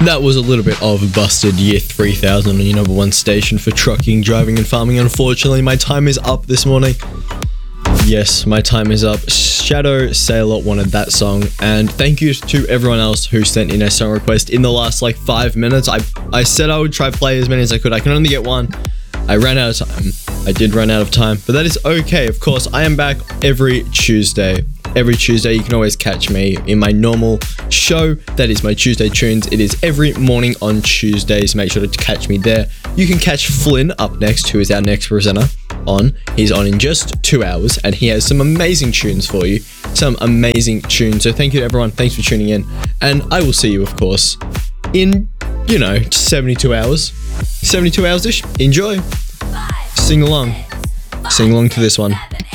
That was a little bit of Busted Year 3000 on your number one station for trucking, driving and farming. Unfortunately, my time is up this morning. Yes, my time is up. Shadow Sailor wanted that song, and thank you to everyone else who sent in a song request in the last 5 minutes. I said I would try play as many as I could. I can only get one. I ran out of time. I did run out of time, but that is okay. Of course, I am back every Tuesday. Every Tuesday, you can always catch me in my normal show. That is my Tuesday Tunes. It is every morning on Tuesdays. Make sure to catch me there. You can catch Flynn up next, who is our next presenter on. He's on in just 2 hours, and he has some amazing tunes for you. Some amazing tunes. So thank you to everyone. Thanks for tuning in. And I will see you, of course, in, 72 hours. 72 hours-ish. Enjoy. Sing along. Sing along to this one.